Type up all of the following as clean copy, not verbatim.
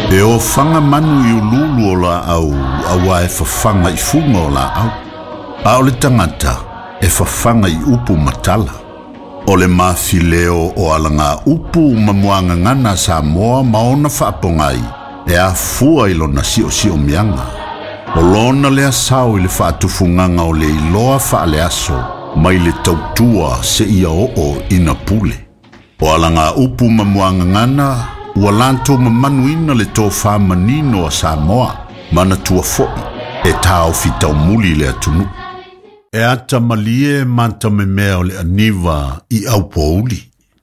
E o fanga manu i ululu o la au, awa e fafanga I funga o la au. A o le tangata, e fafanga I upu matala. O le mafileo o alanga upu mamuanga ngana Samoa maona whaapongai, e a fua ilo na sio mianga. O lona le asau I le whaatufunganga o le iloa whaale aso, mai le tautua se ia o ina pule. O alanga upu mamuanga ngana, ua lanto mamanuina le tō whamanino a Samoa, mana tua foi, e tāo fitau muli le atunu. E ata malie mata me mea o le aniva I au pouli.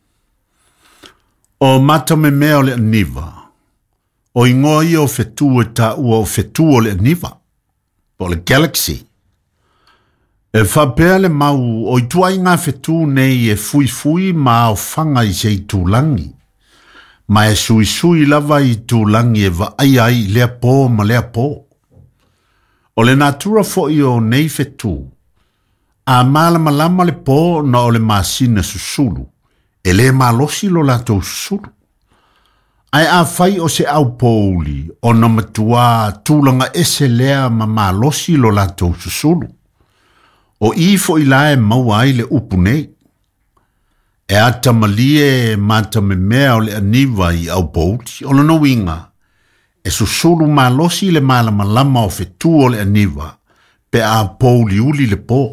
O mata me mea o le aniva, o ingoa I o fetu e ta ua o fetu o le aniva, o le galaxy. E whapea le mau, o I tuai ngā fetu nei e fui ma o whanga I se I tūlangi. Ma e sui lava I tūlangi e wa ai lea pō ma lea pō. O le natura fo I o nei fetu, a malama le pō na o le masina susulu, e le malosi lo lato susulu. Ai a whai o se au pōuli, o na matua tūlanga ese lea ma malosi lo lato susulu. O I fo I lae maua ai le upu nei. E ata malie mata me mea o le aniva I au pōuli, o no winga, e susulu malosi le malama o fetu o le aniva, pe a pōuli uli le pō.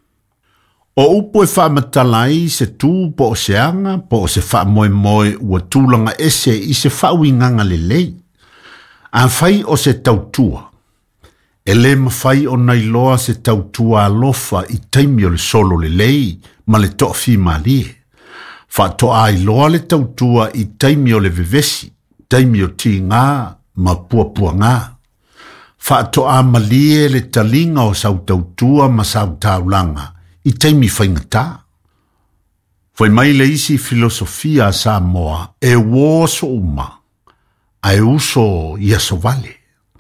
O upo e whamatalai se tū po o se anga, po o se whamoe ua tūlanga ese I se whawinganga le lei. A whai o se tautua. E le mawhai o nei loa se tautua alofa I taimi o le solo le lei, ma le tofi malie. Whatoa I loa le tautua I taimi o le vevesi, taimi o ti ngā, ma pua ngā. Whatoa malie le talinga o sau tautua ma sau taulanga, I taimi whaingata. Whai mai le isi filosofia a Samoa e woso uma, a e uso I aso vale.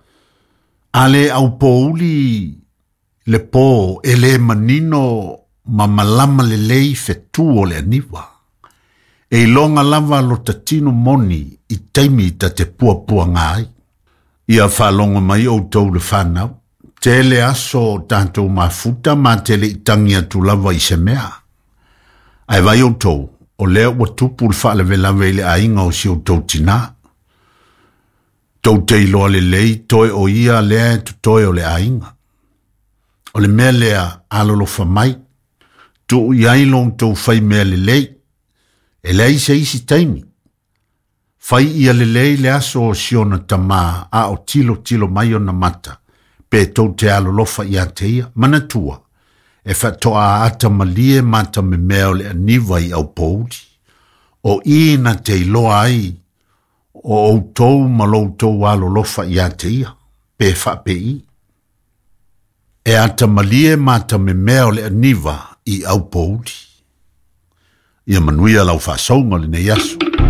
Ale au pōuli le pō e le manino ma malama le lei fetu o le aniwa. E longa lava lo tatino moni I taimi ta te pua ngai. Ia whalonga mai o tau le whanau. Te le aso tanto mafuta ma te le itangia tu lava I se mea. Ai vai o tau, o lea ua tupu le whaale velave le ainga o si o tau tina. Tau te iloa le lei, toe o ia lea tu toe o le ainga. O le mea lea alolo whamai, tu iailong tau whai mea le lei, e lei se isi taimi. Whai ia le lei le aso o siona tama a o tilo mai o na mata, pe tau te alolofa ia te ia, manatua, e whatoa ata malie mata me mea o le aniva I au pōuri, o ina te iloa ai, o outou maloutou alolofa ia te ia, pe whapei. E ata malie mata me mea o le aniva I au pōuri. Ia manuia lau whasaunga le nei aso.